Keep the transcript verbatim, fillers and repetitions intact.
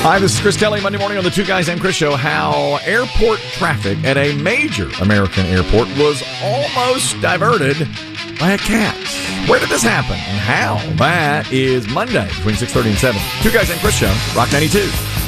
Hi, this is Chris Kelly. Monday morning on the Two Guys Named Chris Show. How airport traffic at a major American airport was almost diverted by a cat. Where did this happen and how? That is Monday between six thirty and seven. Two Guys Named Chris Show, Rock ninety-two.